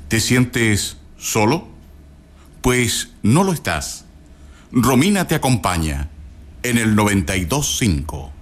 ¿Te sientes solo? Pues no lo estás. Romina te acompaña en el 92.5.